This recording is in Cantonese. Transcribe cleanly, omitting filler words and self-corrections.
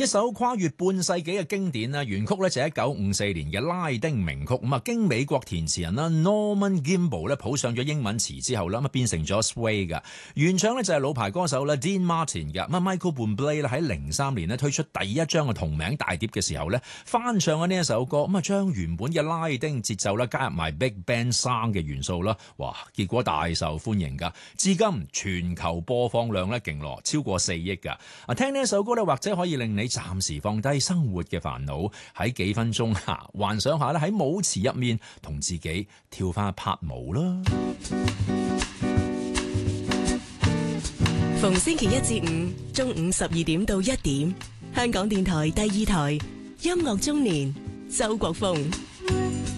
一首跨越半世紀嘅經典啦，原曲咧就係1954年嘅拉丁名曲，咁啊經美國填詞人啦 Norman Gimbel 咧譜上咗英文詞之後啦，咁啊變成咗 Sway 嘅原唱咧就係老牌歌手啦 Dean Martin 嘅，咁 Michael Bublé 咧喺03年咧推出第一張嘅同名大碟嘅時候咧翻唱咗呢一首歌，咁啊將原本嘅拉丁節奏咧加入埋 Big Band Sound 嘅元素啦，哇結果大受歡迎噶，至今全球播放量咧勁攞超過4億噶，啊聽呢一首歌咧或者可以令你暫時放低生活嘅煩惱，喺幾分鐘下幻想下咧喺舞池入面同自己跳翻一拍舞啦。 逢星期一至五中午12點到1點，香港電台第2台音樂中年，周國峰。